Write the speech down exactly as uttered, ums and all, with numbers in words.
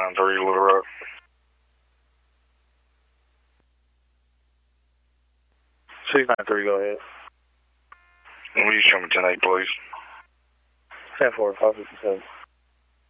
nine three, Little Rock. six nine three, go ahead. Will you show me ten eight, please? ten four, five fifty-seven.